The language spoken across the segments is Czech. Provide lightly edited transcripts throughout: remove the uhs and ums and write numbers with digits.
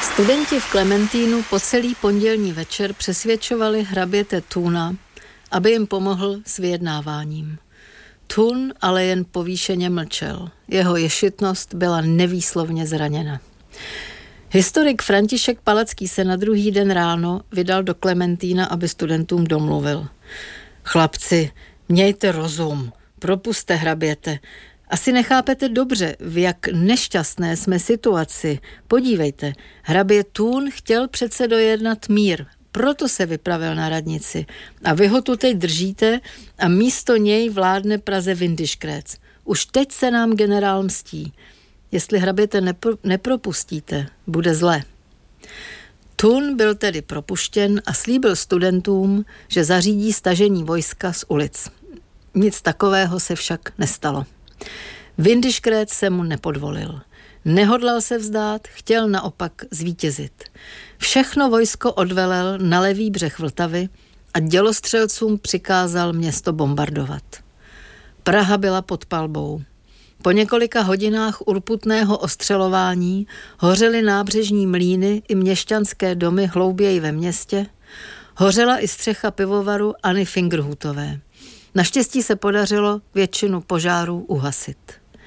Studenti v Klementínu po celý pondělní večer přesvědčovali hraběte Thuna, aby jim pomohl s vyjednáváním. Thun ale jen povýšeně mlčel. Jeho ješitnost byla nevýslovně zraněna. Historik František Palacký se na druhý den ráno vydal do Klementína, aby studentům domluvil. Chlapci, mějte rozum, propuste hraběte. Asi nechápete dobře, v jak nešťastné jsme situaci. Podívejte, hrabě Thun chtěl přece dojednat mír, proto se vypravil na radnici. A vy ho tu teď držíte a místo něj vládne Praze Windischgrätz. Už teď se nám generál mstí. Jestli hraběte nepropustíte, bude zle. Thun byl tedy propuštěn a slíbil studentům, že zařídí stažení vojska z ulic. Nic takového se však nestalo. Windischgrätz se mu nepodvolil. Nehodlal se vzdát, chtěl naopak zvítězit. Všechno vojsko odvelel na levý břeh Vltavy a dělostřelcům přikázal město bombardovat. Praha byla pod palbou. Po několika hodinách urputného ostřelování hořely nábřežní mlýny i měšťanské domy hlouběji ve městě, hořela i střecha pivovaru Anny Fingerhutové. Naštěstí se podařilo většinu požárů uhasit.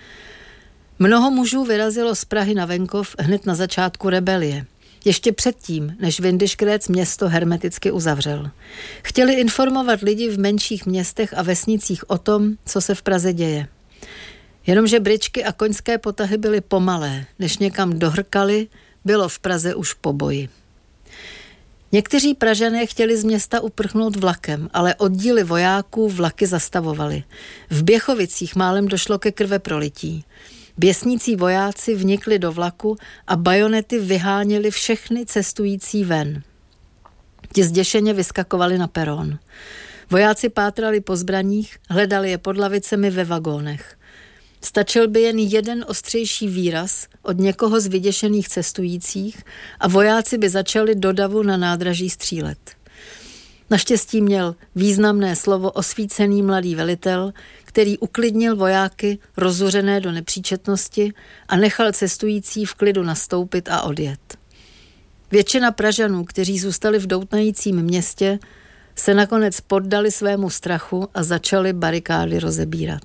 Mnoho mužů vyrazilo z Prahy na venkov hned na začátku rebelie. Ještě předtím, než Windischgrätz město hermeticky uzavřel. Chtěli informovat lidi v menších městech a vesnicích o tom, co se v Praze děje. Jenomže bryčky a koňské potahy byly pomalé, než někam dohrkali, bylo v Praze už po boji. Někteří Pražané chtěli z města uprchnout vlakem, ale oddíly vojáků vlaky zastavovaly. V Běchovicích málem došlo ke krveprolití. Běsnící vojáci vnikli do vlaku a bajonety vyháněli všechny cestující ven. Ti zděšeně vyskakovali na peron. Vojáci pátrali po zbraních, hledali je pod lavicemi ve vagónech. Stačil by jen jeden ostřejší výraz od někoho z vyděšených cestujících a vojáci by začali do davu na nádraží střílet. Naštěstí měl významné slovo osvícený mladý velitel, který uklidnil vojáky rozuřené do nepříčetnosti a nechal cestující v klidu nastoupit a odjet. Většina Pražanů, kteří zůstali v doutnajícím městě, se nakonec poddali svému strachu a začali barikády rozebírat.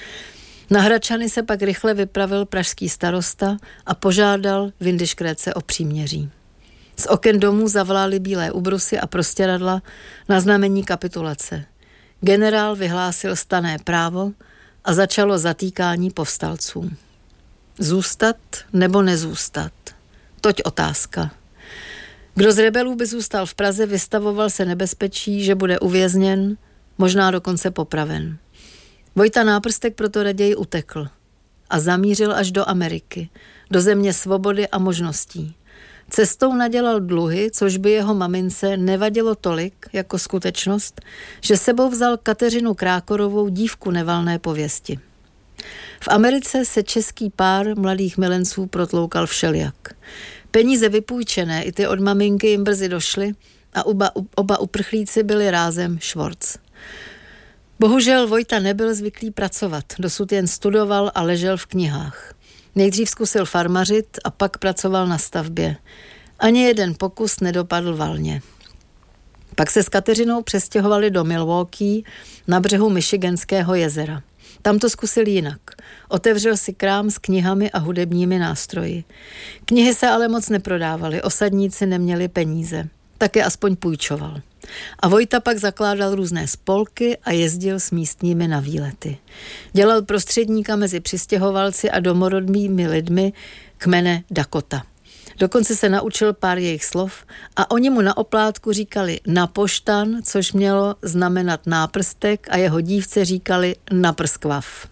Na Hradčany se pak rychle vypravil pražský starosta a požádal Windischgrätze o příměří. Z oken domů zavlály bílé ubrusy a prostěradla na znamení kapitulace. Generál vyhlásil stanné právo a začalo zatýkání povstalců. Zůstat nebo nezůstat? Toť otázka. Kdo z rebelů by zůstal v Praze, vystavoval se nebezpečí, že bude uvězněn, možná dokonce popraven. Vojta Náprstek proto raději utekl a zamířil až do Ameriky, do země svobody a možností. Cestou nadělal dluhy, což by jeho mamince nevadilo tolik jako skutečnost, že sebou vzal Kateřinu Krákorovou, dívku nevalné pověsti. V Americe se český pár mladých milenců protloukal všelijak. Peníze vypůjčené i ty od maminky jim brzy došly a oba uprchlíci byli rázem švorc. Bohužel Vojta nebyl zvyklý pracovat, dosud jen studoval a ležel v knihách. Nejdřív zkusil farmařit a pak pracoval na stavbě. Ani jeden pokus nedopadl valně. Pak se s Kateřinou přestěhovali do Milwaukee na břehu Michiganského jezera. Tam to zkusil jinak. Otevřel si krám s knihami a hudebními nástroji. Knihy se ale moc neprodávaly, osadníci neměli peníze. Tak je aspoň půjčoval. A Vojta pak zakládal různé spolky a jezdil s místními na výlety. Dělal prostředníka mezi přistěhovalci a domorodými lidmi kmene Dakota. Dokonce se naučil pár jejich slov a oni mu na oplátku říkali napoštan, což mělo znamenat náprstek, a jeho dívce říkali naprskvav.